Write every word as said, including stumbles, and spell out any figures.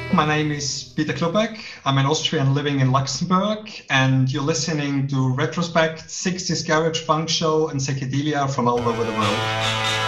My name is Peter Klubeck. I'm an Austrian living in Luxembourg, and you're listening to Retrospect, sixties Garage Punk Show, and Psychedelia from all over the world.